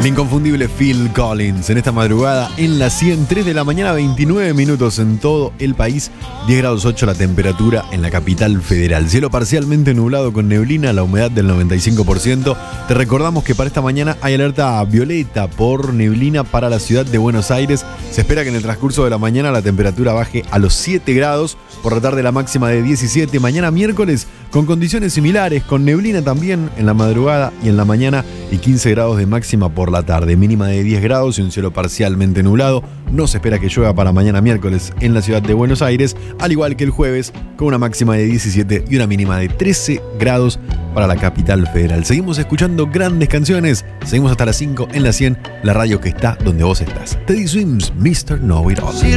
El inconfundible Phil Collins en esta madrugada en la 103 de la mañana, 29 minutos en todo el país, 10 grados 8 la temperatura en la capital federal. Cielo parcialmente nublado con neblina, la humedad del 95%. Te recordamos que para esta mañana hay alerta violeta por neblina para la ciudad de Buenos Aires. Se espera que en el transcurso de la mañana la temperatura baje a los 7 grados, por la tarde la máxima de 17. Mañana miércoles con condiciones similares, con neblina también en la madrugada y en la mañana y 15 grados de máxima por la tarde, mínima de 10 grados y un cielo parcialmente nublado. No se espera que llueva para mañana miércoles en la ciudad de Buenos Aires, al igual que el jueves, con una máxima de 17 y una mínima de 13 grados para la capital federal. Seguimos escuchando grandes canciones, seguimos hasta las 5 en la 100, la radio que está donde vos estás. Teddy Swims, Mr. Know It All.